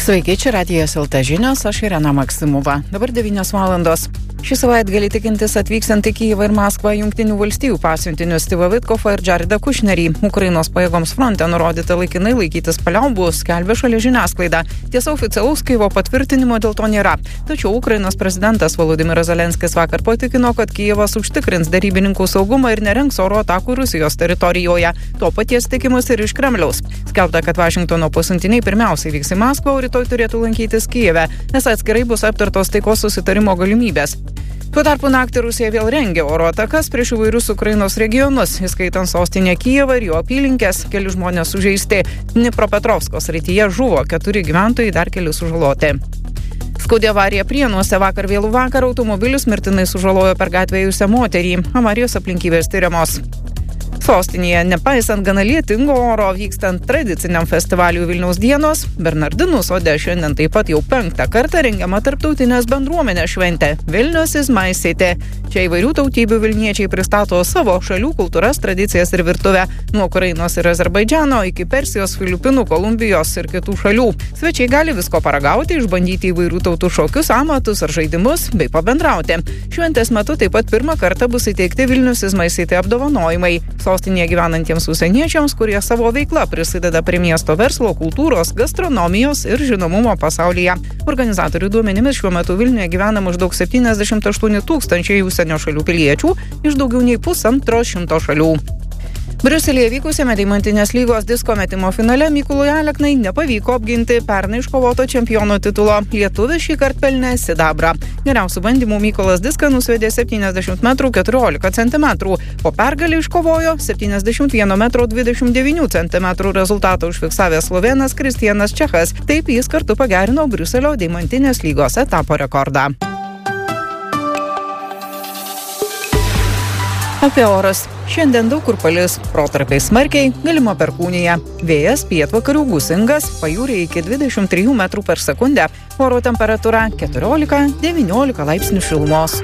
Sveiki, čia Radijas LT žinios, aš Irena Maksimova. Dabar 9 valandos. Šį savaitgalį tikintis atvykstant į Kijevą ir Maskvą Jungtinių valstijų pasiuntinius Stivą Vitkovą ir Jaredą Kušnerį. Ukrainos pajėgoms fronte nurodyta laikinai laikytis paliaubų, skelbia šalies žiniasklaida. Tiesa, oficialaus Kijevo patvirtinimo dėl to nėra. Tačiau Ukrainos prezidentas Volodymyras Zelenskis vakar patikino, kad Kijevas užtikrins derybininkų saugumą ir nerengs oro atakų Rusijos teritorijoje. To paties tikimas ir iš Kremliaus. Skelbta, kad Vašingtono pasiuntiniai pirmiausiai vyks į Maskvą, o rytoj turėtų lankytis Kijeve, nes atskirai bus aptartos taikos susitarimo galimybės. Tuo tarpu naktį Rusija vėl rengia oro atakas prieš įvairius Ukrainos regionus, įskaitant sostinę Kijevą ir jo apylinkės. Keli žmonės sužeisti. Dnipropetrovsko srityje žuvo 4 gyventojai, dar keli sužaloti. Skaudi avarija Prienuose vakar vėlų vakarą automobilis mirtinai sužalojo per gatvę ėjusią moterį. Avarijos aplinkybės tyriamos. Sostinėje, nepaisant gana lietingo oro, vykstant tradiciniam festivaliui Vilniaus dienos, Bernardinų sode šiandien taip pat jau 5. kartą rengiama tarptautinės bendruomenės šventė Vilnius is my city. Čia įvairių tautybių vilniečiai pristato savo šalių kultūras, tradicijas ir virtuvę, nuo Ukrainos ir Azerbaidžano iki Persijos, Filipinų, Kolumbijos ir kitų šalių. Svečiai gali visko paragauti, išbandyti įvairių tautų šokius, amatus ar žaidimus bei pabendrauti. Šventės metu taip pat 1. kartą bus įteikti Vilnius is my city apdovanojimai. Sostinėje gyvenantiems užsieniečiams, kurie savo veikla prisideda prie miesto verslo, kultūros, gastronomijos ir žinomumo pasaulyje. Organizatorių duomenimis šiuo metu Vilniuje gyvena maždaug 78 000 užsienio šalių piliečių iš daugiau nei 150 šalių. Briuselyje vykusiame Deimantinės lygos disko metimo finale Mykolui Aleknai nepavyko apginti pernai iškovoto čempiono titulo. Lietuvis šį kartą pelnė sidabrą. Geriausių bandymų Mykolas diską nusvedė 70 m 14 cm, o pergalę iškovojo 71 m 29 cm rezultatą užfiksavęs slovėnas Kristianas Čechas. Taip jis kartu pagerino Briuselio Deimantinės lygos etapo rekordą. Apie orus. Šiandien daug kur palis, protarpiais smarkiai, galima perkūnija. Vėjas pietvakarių gūsingas, pajūryje iki 23 m/s. Oro temperatūra 14-19 laipsnių šilumos.